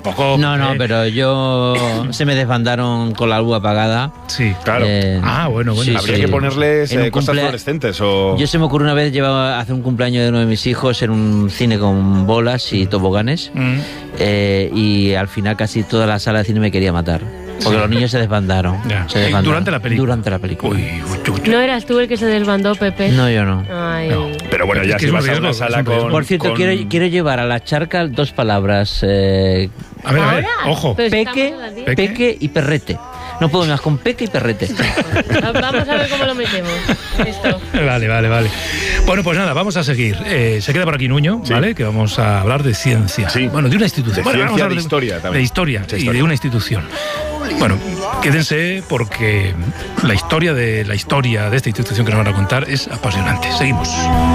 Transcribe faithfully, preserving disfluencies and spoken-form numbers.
tampoco... No, no, eh. pero yo... Se me desbandaron con la luz apagada. Sí, claro. Eh, ah, bueno, bueno. sí, Habría sí. que ponerles En un eh, cosas cumplea- fluorescentes o... Yo se me ocurrió una vez llevar a hacer un cumpleaños de uno de mis hijos en un cine con bolas y toboganes Mm. eh, y al final casi toda la sala de cine me quería matar. Porque Sí. los niños se desbandaron. Ya. Se desbandaron. ¿Durante la película? Durante la película. Uy, uy, uy, uy. ¿No eras tú el que se desbandó, Pepe? No, yo no. Ay. No. Pero bueno, Es ya que si es un vas a riesgo, una es sala un riesgo. con... Por cierto, con- quiero, quiero llevar a la charca dos palabras. Eh, A ver, a ver, ¿Ahora? ojo. Pero si peque, estamos a las diez. Peque. peque y perrete. No puedo más con peque y perrete. Vamos a ver cómo lo metemos. Esto. Vale, vale, vale. Bueno, pues nada, vamos a seguir. Eh, se queda por aquí Nuño, Sí. ¿vale? Que vamos a hablar de ciencia. Sí. Bueno, de una institución. De Bueno, vamos ciencia, a hablar de historia también. De historia Mucha y historia. de una institución. Bueno, quédense porque la historia de la historia de esta institución que nos van a contar es apasionante. Seguimos.